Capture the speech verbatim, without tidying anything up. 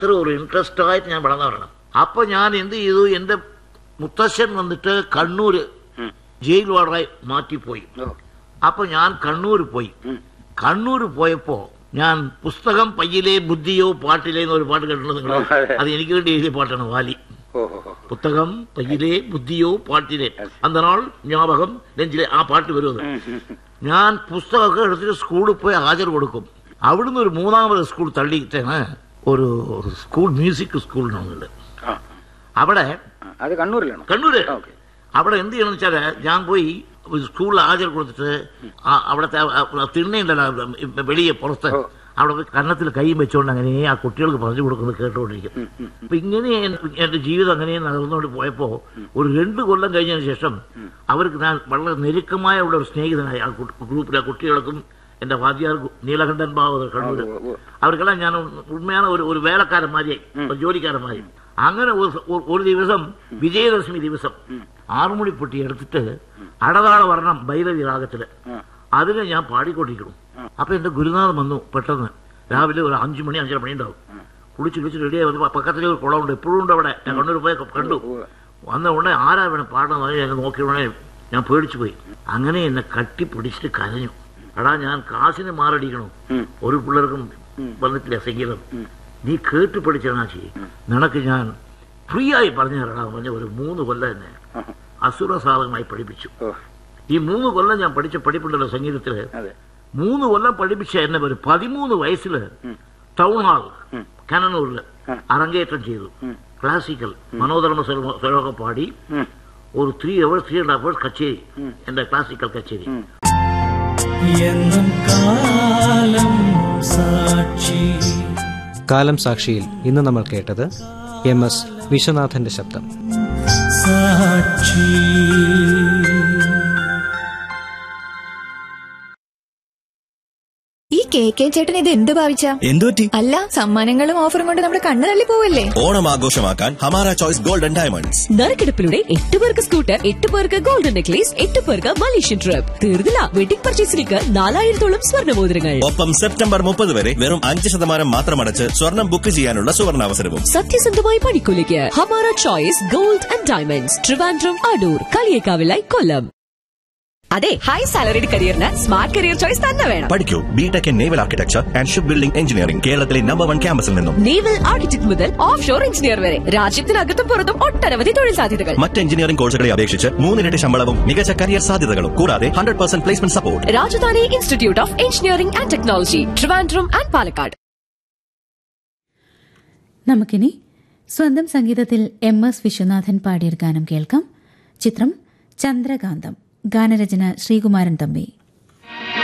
ഇത്ര ഒരു ഇൻട്രസ്റ്റ് ആയിട്ട് ഞാൻ വളർന്നു വരണം. അപ്പൊ ഞാൻ എന്ത് ചെയ്തു, എന്റെ മുത്തശ്ശൻ വന്നിട്ട് കണ്ണൂര് ജയിൽ വാർഡറായി മാറ്റിപ്പോയി. അപ്പൊ ഞാൻ കണ്ണൂർ പോയി. കണ്ണൂർ പോയപ്പോ ഞാൻ പുസ്തകം പയ്യിലെ ബുദ്ധിയോ പാട്ടിലെ എന്നൊരു പാട്ട് കേട്ടിട്ടുണ്ട് നിങ്ങൾ? അത് എനിക്ക് വേണ്ടി എഴുതിയ പാട്ടാണ്. വാലി. പുസ്തകം പയ്യിലെ ബുദ്ധിയോ പാട്ടിലെ അന്തനാൾ ജ്ഞാപകം നെഞ്ചിലെ, ആ പാട്ട് വരുന്നത്. ഞാൻ പുസ്തകമൊക്കെ എടുത്തിട്ട് സ്കൂളിൽ പോയി ഹാജർ കൊടുക്കും. അവിടുന്ന് ഒരു മൂന്നാമത് സ്കൂൾ തള്ളിയിട്ടാണ് ഒരു സ്കൂൾ, മ്യൂസിക് സ്കൂൾ ഉണ്ട് അവിടെ. കണ്ണൂരിലാണ്. കണ്ണൂര്. അവിടെ എന്ത് ചെയ്യണമെന്ന് വെച്ചാല് ഞാൻ പോയി സ്കൂളിൽ ഹാജർ കൊടുത്തിട്ട് അവിടുത്തെ തിണ്ണയുണ്ടല്ലോ വെളിയെ പുറത്ത്, അവിടെ പോയി കന്നത്തിൽ കൈയും വെച്ചുകൊണ്ട് അങ്ങനെ ആ കുട്ടികൾക്ക് പറഞ്ഞു കൊടുക്കുന്നത് കേട്ടുകൊണ്ടിരിക്കും. അപ്പൊ ഇങ്ങനെ എന്റെ ജീവിതം അങ്ങനെ നടന്നുകൊണ്ട് പോയപ്പോ ഒരു രണ്ടു കൊല്ലം കഴിഞ്ഞതിന് ശേഷം അവർക്ക് ഞാൻ വളരെ നെരുക്കമായ ഉള്ള ഒരു സ്നേഹിതനായി ആ ഗ്രൂപ്പിലെ കുട്ടികൾക്കും എന്റെ വാദ്യാർ നീലകണ്ഠൻ ബാബു കണ്ണൂര്, അവർക്കെല്ലാം ഞാൻ ഉണ്മയാണ് ഒരു ഒരു വേലക്കാരന്മാരെയായി, ഒരു ജോലിക്കാരന്മാരെയും. അങ്ങനെ ഒരു ദിവസം വിജയദശമി ദിവസം ആറുമണിപ്പൊട്ടി എടുത്തിട്ട് അടതാള വർണ്ണം ഭൈരവി രാഗത്തില് അതിനെ ഞാൻ പാടിക്കൊണ്ടിരിക്കണം. അപ്പൊ എന്റെ ഗുരുനാഥൻ വന്നു പെട്ടെന്ന്. രാവിലെ ഒരു അഞ്ചു മണി അഞ്ചര മണി ഉണ്ടാവും. കുളിച്ച് കുളിച്ച് റെഡിയായി വന്നു. പക്കത്തിലെ ഒരു കുളമുണ്ട്, എപ്പോഴും ഉണ്ട് അവിടെ. ഞാൻ കണ്ണൂർ പോയി കണ്ടു. വന്ന ഉടനെ ആരാ വേണം പാടുന്നത് എന്നെ നോക്കി ഉടനെ ഞാൻ പേടിച്ചു പോയി. അങ്ങനെ എന്നെ കട്ടിപ്പിടിച്ചിട്ട് കരഞ്ഞു. എടാ, ഞാൻ കാശിന് മാറടിക്കണം, ഒരു പിള്ളേർക്കും വന്നിട്ടില്ല സംഗീതം, നീ കേട്ട് പഠിച്ചാ ചെയ്യും, നിനക്ക് ഞാൻ ഫ്രീ ആയി പറഞ്ഞു തരടാ പറഞ്ഞ ഒരു മൂന്ന് കൊല്ലം എന്നെ അസുരസാധകമായി പഠിപ്പിച്ചു. ഈ മൂന്ന് കൊല്ലം ഞാൻ പഠിച്ച പഠിപ്പുണ്ടല്ലോ സംഗീതത്തില്, മൂന്ന് കൊല്ലം പഠിപ്പിച്ച എന്നെ ഒരു പതിമൂന്ന് വയസ്സില് ടൗൺ ഹാൾ കനനൂരില് അരങ്ങേറ്റം ചെയ്തു. ക്ലാസിക്കൽ മനോധർമ്മ സ്വരമൊക്കെ പാടി ഒരു three hours three and half hours കച്ചേരി, എന്റെ ക്ലാസിക്കൽ കച്ചേരി. കാലം സാക്ഷിയിൽ ഇന്ന് നമ്മൾ കേട്ടത് എം എസ് വിശ്വനാഥന്റെ ശബ്ദം. ഈ കെ കെ ചേട്ടൻ ഇത് എന്ത് ഭാവിച്ച? എന്തുപറ്റി? അല്ല, സമ്മാനങ്ങളും ഓഫറും കൊണ്ട് നമ്മുടെ കണ്ണ് തള്ളി പോവല്ലേ? ഓണം ആഘോഷമാക്കാൻ ഹമാര ചോയ്സ് ഗോൾഡൻ ഡയമണ്ട്സ്. നറുക്കെടുപ്പിലൂടെ എട്ട് പേർക്ക് സ്കൂട്ടർ, എട്ട് പേർക്ക് ഗോൾഡൻ നെക്ലേസ്, എട്ട് പേർക്ക് മലേഷ്യൻ ട്രിപ്പ്. തീർന്നില്ല, വെഡിംഗ് പർച്ചേസിലേക്ക് നാലായിരത്തോളം സ്വർണ്ണമോതിരങ്ങൾ. ഒപ്പം സെപ്റ്റംബർ മുപ്പത് വരെ വെറും അഞ്ച് ശതമാനം മാത്രം അടച്ച് സ്വർണം ബുക്ക് ചെയ്യാനുള്ള സുവർണാവസരവും. സത്യസന്ധമായ പണിക്കൂലിക്ക് Hamara choice gold and diamonds, Trivandrum, Adoor, കളിയേക്കാവിലായി, കൊല്ലം. അതെ, high salaried കരിയറിന് smart career choice തന്നെ വേണം. പഠിക്കൂ BTech in naval architecture and ship building engineering, കേരളത്തിലെ നമ്പർ വൺ ക്യാമ്പസിൽ നിന്നും. നേവൽ ആർക്കിടെക്ട് മുതൽ ഓഫ് ഷോർ എഞ്ചിനീയർ വരെ രാജ്യത്തിനകത്തും പുറത്തും ഒട്ടനവധി തൊഴിൽ സാധ്യതകൾ. മറ്റ് എഞ്ചിനീയറിംഗ് കോഴ്സുകളെ അപേക്ഷിച്ച് മൂന്നിരട്ടി ശമ്പളവും മികച്ച കരിയർ സാധ്യതകളും കൂടാതെ hundred percent placement support. Rajdhani institute of engineering and technology, Trivandrum and Palakkad. നമുക്കിനി സ്വന്തം സംഗീതത്തിൽ എം എസ് വിശ്വനാഥൻ പാടിയ ഗാനം കേൾക്കാം. ചിത്രം ചന്ദ്രകാന്തം. ഗാനരചന ശ്രീകുമാരൻ തമ്പി.